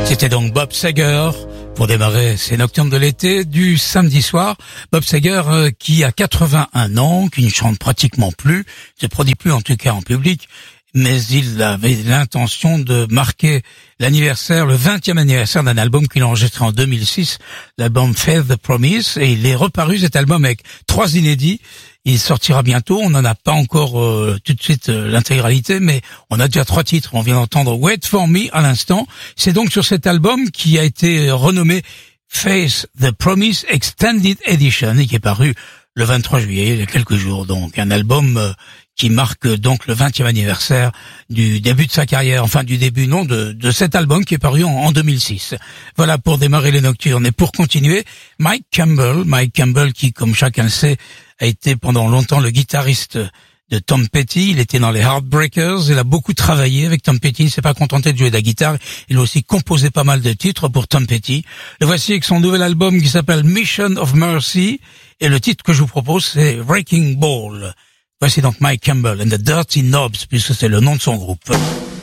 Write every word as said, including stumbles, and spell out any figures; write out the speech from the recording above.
C'était donc Bob Seger pour démarrer ces nocturnes de l'été du samedi soir. Bob Seger euh, qui a quatre-vingt-un ans, qui ne chante pratiquement plus, ne se produit plus en tout cas en public, mais il avait l'intention de marquer l'anniversaire, le vingtième anniversaire d'un album qu'il a enregistré en deux mille six, l'album Faith the Promise, et il est reparu cet album avec trois inédits. Il sortira bientôt, on n'en a pas encore euh, tout de suite euh, l'intégralité, mais on a déjà trois titres. On vient d'entendre Wait for Me à l'instant. C'est donc sur cet album qui a été renommé Faith the Promise Extended Edition et qui est paru le vingt-trois juillet, il y a quelques jours. Donc un album euh, qui marque donc le vingtième anniversaire du début de sa carrière, enfin du début non de, de cet album qui est paru en, en deux mille six. Voilà pour démarrer les nocturnes. Et pour continuer, Mike Campbell, Mike Campbell qui, comme chacun le sait, a été pendant longtemps le guitariste de Tom Petty. Il était dans les Heartbreakers, il a beaucoup travaillé avec Tom Petty, il s'est pas contenté de jouer de la guitare, il a aussi composé pas mal de titres pour Tom Petty. Le voici avec son nouvel album qui s'appelle Mission of Mercy, et le titre que je vous propose c'est Wrecking Ball. Voici donc Mike Campbell and the Dirty Knobs, puisque c'est le nom de son groupe.